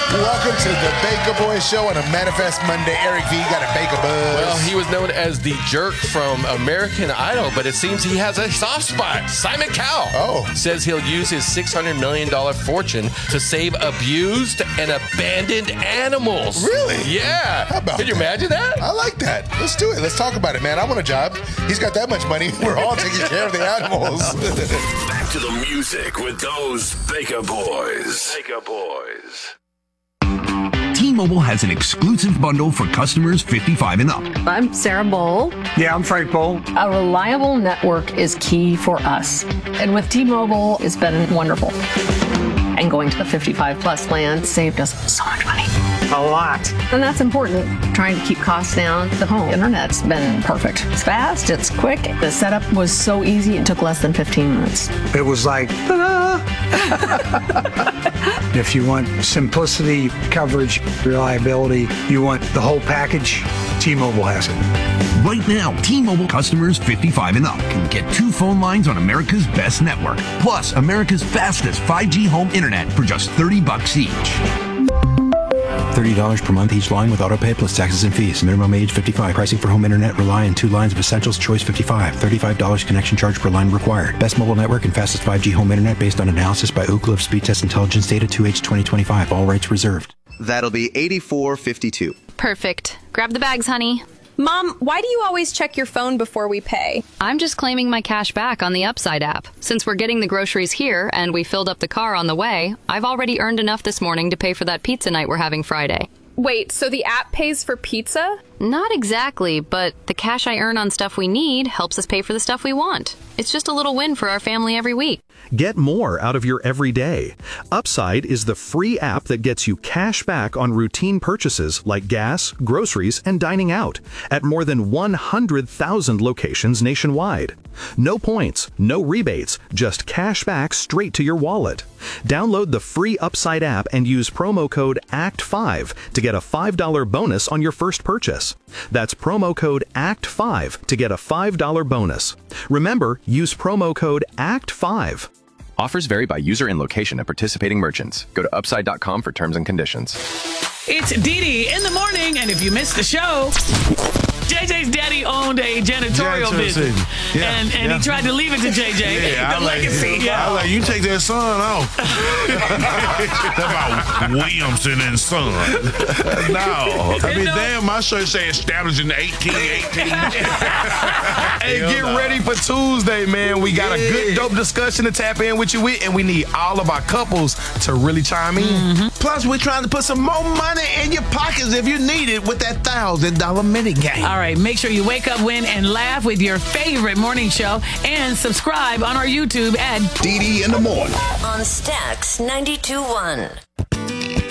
Welcome to the Baker Boys Show on a Manifest Monday. Eric V got a Baker buzz. Well, he was known as the jerk from American Idol, but it seems he has a soft spot. Simon Cowell says he'll use his $600 million fortune to save abused and abandoned animals. Really? Yeah. How about Can you imagine that? I like that. Let's do it. Let's talk about it, man. I want a job. He's got that much money. We're all taking care of the animals. Back to the music with those Baker Boys. Baker Boys. T-Mobile has an exclusive bundle for customers 55 and up. I'm Sarah Bowl. Yeah, I'm Frank Bowl. A reliable network is key for us. And with T-Mobile, it's been wonderful. And going to the 55 plus plan saved us so much money. A lot. And that's important. Trying to keep costs down. The home internet's been perfect. It's fast, it's quick. The setup was so easy, it took less than 15 minutes. It was like, ta-da! If you want simplicity, coverage, reliability, you want the whole package, T-Mobile has it. Right now, T-Mobile customers 55 and up can get 2 phone lines on America's best network, plus America's fastest 5G home internet for just $30 each. $30 per month each line with autopay plus taxes and fees. Minimum age 55. Pricing for home internet rely on 2 lines of Essentials Choice 55. $35 connection charge per line required. Best mobile network and fastest 5G home internet based on analysis by Ookla of Speed Test Intelligence data 2H 2025. All rights reserved. That'll be $84.52. Perfect. Grab the bags, honey. Mom, why do you always check your phone before we pay? I'm just claiming my cash back on the Upside app. Since we're getting the groceries here and we filled up the car on the way, I've already earned enough this morning to pay for that pizza night we're having Friday. Wait, so the app pays for pizza? Not exactly, but the cash I earn on stuff we need helps us pay for the stuff we want. It's just a little win for our family every week. Get more out of your everyday. Upside is the free app that gets you cash back on routine purchases like gas, groceries, and dining out at more than 100,000 locations nationwide. No points, no rebates, just cash back straight to your wallet. Download the free Upside app and use promo code ACT5 to get a $5 bonus on your first purchase. That's promo code ACT5 to get a $5 bonus. Remember, use promo code ACT5. Offers vary by user and location at participating merchants. Go to upside.com for terms and conditions. It's Dee Dee in the morning, and if you missed the show, JJ's daddy owned a janitorial business, and he tried to leave it to JJ. Yeah, I like you take that son off. That's about Williamson and Son. No, I mean, damn, my shirt say established in 1818. Hey, get ready for Tuesday, man. We got a good, dope discussion to tap in with you with, and we need all of our couples to really chime in. Plus, we're trying to put some more money in your pockets if you need it with that $1,000 minute game. All right, make sure you wake up, win, and laugh with your favorite morning show, and subscribe on our YouTube at Dee Dee in the Morning on Stax 92.1.